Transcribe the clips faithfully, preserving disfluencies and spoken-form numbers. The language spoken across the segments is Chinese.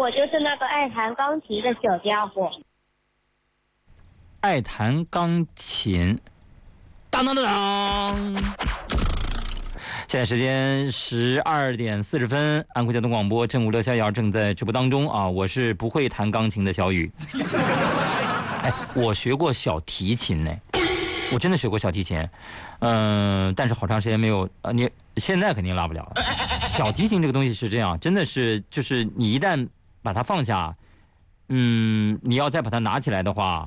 我就是那个爱弹钢琴的小家伙。 爱弹钢琴，当当当当。现在时间十二点四十分，安徽交通广播正午乐逍遥正在直播当中啊！我是不会弹钢琴的小雨。哎，我学过小提琴呢，我真的学过小提琴，嗯、呃，但是好长时间没有，呃，你现在肯定拉不了了。小提琴这个东西是这样，真的是就是你一旦把它放下，嗯，你要再把它拿起来的话，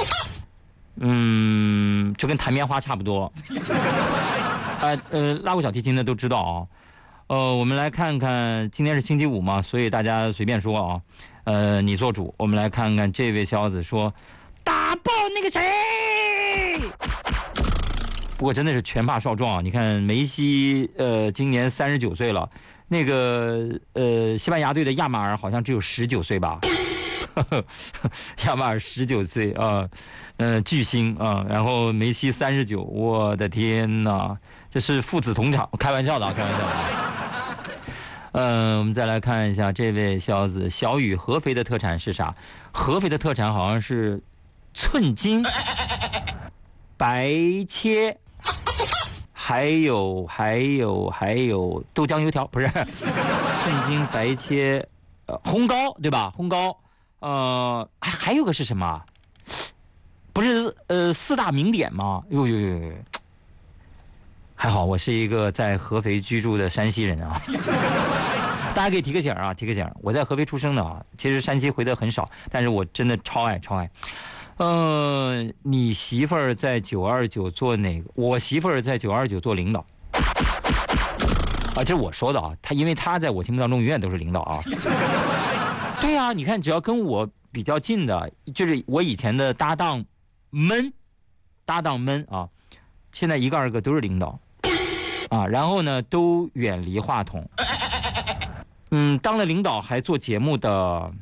嗯，就跟弹棉花差不多。呃呃，拉过小提琴的都知道啊。呃，我们来看看，今天是星期五嘛，所以大家随便说啊。呃，你做主。我们来看看这位小子说，打爆那个谁。不过真的是拳怕少壮啊！你看梅西，呃，今年三十九岁了，那个呃，西班牙队的亚马尔好像只有十九岁吧。亚马尔十九岁啊，呃，巨星啊，然后梅西三十九，我的天哪，这是父子同场，开玩笑的啊，开玩笑的啊。嗯、呃，我们再来看一下这位小子，小雨，合肥的特产是啥？合肥的特产好像是寸金、白切，还有还有还有豆浆油条，不是寸金、白切，呃，红糕对吧？红糕。呃，还还有个是什么？不是呃四大名典吗？呦呦呦呦！还好我是一个在合肥居住的山西人啊。大家可以提个醒啊，提个醒。我在合肥出生的啊，其实山西回的很少，但是我真的超爱超爱。呃，你媳妇儿在九二九做哪个？我媳妇儿在九二九做领导。啊，这是我说的啊，她因为她在我心目当中永远都是领导啊。对啊，你看，只要跟我比较近的，就是我以前的搭档们，搭档们啊，现在一个二个都是领导啊，然后呢，都远离话筒。嗯，当了领导还做节目的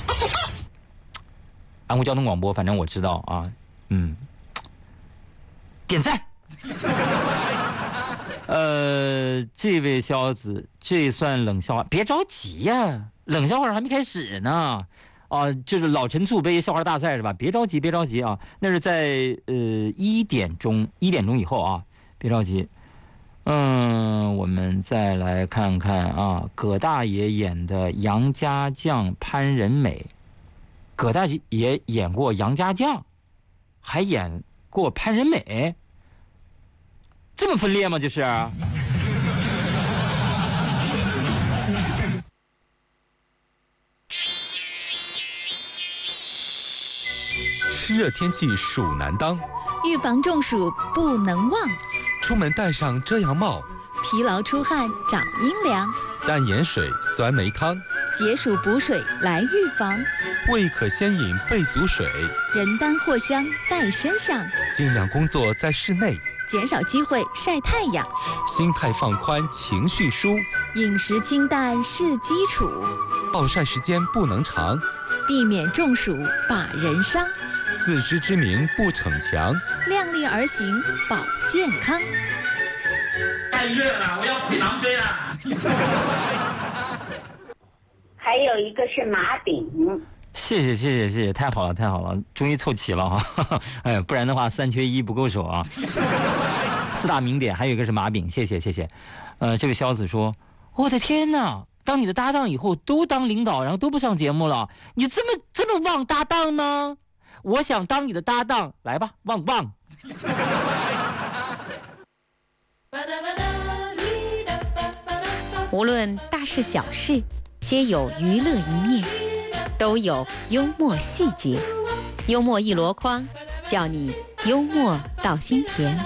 安徽交通广播，反正我知道啊，嗯，点赞。呃，这位小子，这算冷笑话？别着急呀。冷笑话还没开始呢，啊，就是老陈醋杯笑话大赛是吧？别着急，别着急啊，那是在呃一点钟，一点钟以后啊，别着急。嗯，我们再来看看啊，葛大爷演的杨家将潘仁美，葛大爷演过杨家将，还演过潘仁美，这么分裂吗？就是。 湿热天气暑难当， 预防中暑不能忘。 出门戴上遮阳帽， 疲劳出汗找阴凉。 淡盐水、酸梅汤， 解暑补水来预防。 胃可先饮备足水， 人丹藿香带身上。 尽量工作在室内， 减少机会晒太阳。 心态放宽，情绪舒。 饮食清淡是基础， 暴晒时间不能长， 避免中暑把人伤。 自知之明不逞强， 量力而行保健康。 太热了，我要回狼追了。 还有一个是麻饼。 谢谢谢谢谢谢，太好了太好了，终于凑齐了哈！哎，不然的话三缺一不够手啊。四大名典还有一个是麻饼，谢谢谢谢。呃，这位肖子说，我的天哪！当你的搭档以后都当领导，然后都不上节目了，你这么这么旺搭档呢？我想当你的搭档，来吧，旺旺。 无论大事小事，皆有娱乐一面，都有幽默细节。幽默一箩筐，叫你幽默到心田。